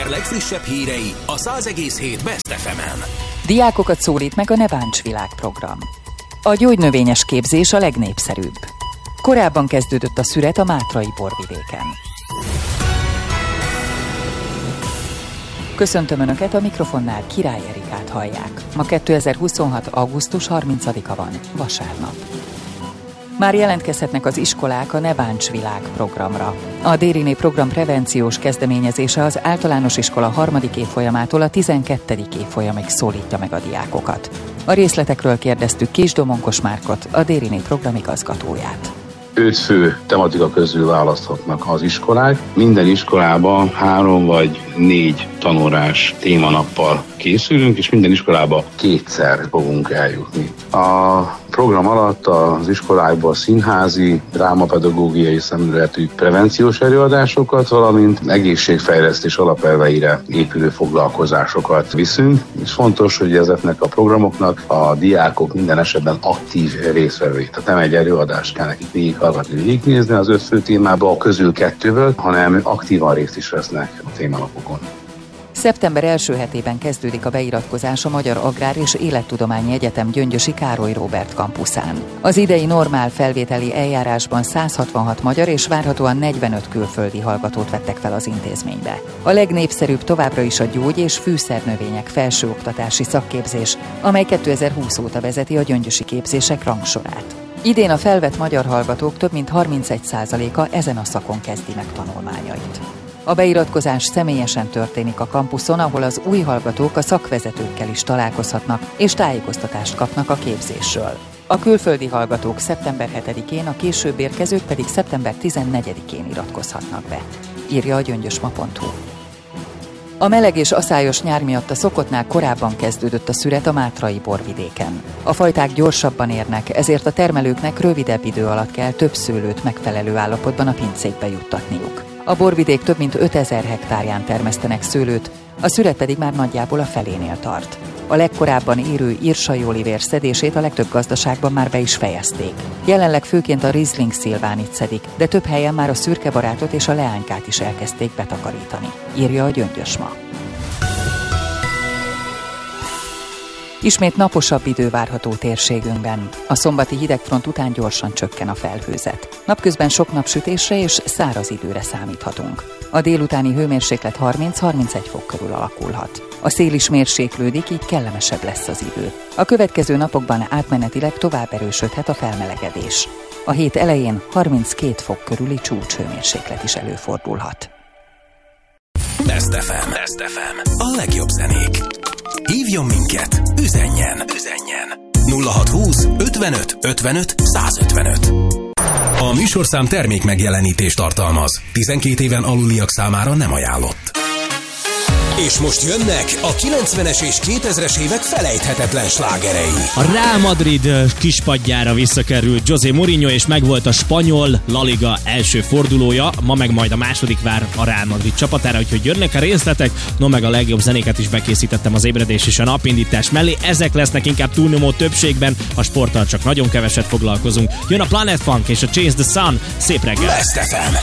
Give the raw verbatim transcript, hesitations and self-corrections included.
legfrissebb hírei a száz egész hét Best ef emen. Diákokat szólít meg a Ne Bánts világ program. A gyógynövényes képzés a legnépszerűbb. Korábban kezdődött a szüret a mátrai borvidéken. Köszöntöm Önöket, a mikrofonnál Király Erikát hallják. Ma kétezer-huszonhat. augusztus harmincadika van, vasárnap. Már jelentkezhetnek az iskolák a Ne Bánts világ programra. A Dériné program prevenciós kezdeményezése az általános iskola harmadik évfolyamától a tizenkettedik évfolyamig szólítja meg a diákokat. A részletekről kérdeztük Kis Domonkos Márkot, a Dériné program igazgatóját. Öt fő tematika közül választhatnak az iskolák. Minden iskolában három vagy négy tanórás témanappal készülünk, és minden iskolába kétszer fogunk eljutni. A program alatt az iskolákban színházi, drámapedagógiai szemléletű prevenciós előadásokat, valamint egészségfejlesztés alapelveire épülő foglalkozásokat viszünk, és fontos, hogy ezeknek a programoknak a diákok minden esetben aktív résztvevői. Tehát nem egy előadást kell nekik végighallgatni, végignézni az öt fő témába a közül kettőből, hanem aktívan részt is vesznek a témanapokon. Szeptember első hetében kezdődik a beiratkozás a Magyar Agrár és Élettudományi Egyetem Gyöngyösi Károly Róbert kampuszán. Az idei normál felvételi eljárásban száz hatvanhat magyar és várhatóan negyvenöt külföldi hallgatót vettek fel az intézménybe. A legnépszerűbb továbbra is a gyógy- és fűszernövények felsőoktatási szakképzés, amely kétezer-húsz óta vezeti a gyöngyösi képzések rangsorát. Idén a felvett magyar hallgatók több mint harmincegy százaléka ezen a szakon kezdi meg tanulmányait. A beiratkozás személyesen történik a kampuszon, ahol az új hallgatók a szakvezetőkkel is találkozhatnak és tájékoztatást kapnak a képzésről. A külföldi hallgatók szeptember hetedikén, a később érkezők pedig szeptember tizennegyedikén iratkozhatnak be, írja a gyöngyösma pont hu. A meleg és aszályos nyár miatt a szokottnál korábban kezdődött a szüret a mátrai borvidéken. A fajták gyorsabban érnek, ezért a termelőknek rövidebb idő alatt kell több szőlőt megfelelő állapotban a pincékbe juttatniuk. A borvidék több mint ötezer hektárján termesztenek szőlőt, a szüret pedig már nagyjából a felénél tart. A legkorábban érő írsai olivér szedését a legtöbb gazdaságban már be is fejezték. Jelenleg főként a Riesling szilvánit szedik, de több helyen már a szürkebarátot és a leánykát is elkezdték betakarítani, írja a Gyöngyösma. Ismét naposabb idő várható térségünkben. A szombati hidegfront után gyorsan csökken a felhőzet. Napközben sok napsütésre és száraz időre számíthatunk. A délutáni hőmérséklet harminc-harmincegy fok körül alakulhat. A szél is mérséklődik, így kellemesebb lesz az idő. A következő napokban átmenetileg tovább erősödhet a felmelegedés. A hét elején harminckét fok körüli csúcshőmérséklet is előfordulhat. Best ef em. Best ef em. A legjobb zenék. Hívjon minket, üzenjen, üzenjen. nulla hatszázhúsz ötvenöt ötvenöt százötvenöt. A műsorszám termék megjelenítést tartalmaz. tizenkét éven aluliak számára nem ajánlott. És most jönnek a kilencvenes és kétezres évek felejthetetlen slágerei. A Real Madrid kispadjára visszakerült José Mourinho, és megvolt a spanyol La Liga első fordulója. Ma meg majd a második vár a Real Madrid csapatára, úgyhogy jönnek a részletek. No, meg a legjobb zenéket is bekészítettem az ébredés és a napindítás mellé. Ezek lesznek inkább túlnyomó többségben, a sporttal csak nagyon keveset foglalkozunk. Jön a Planet Funk és a Chase the Sun. Szép reggel! Best ef em.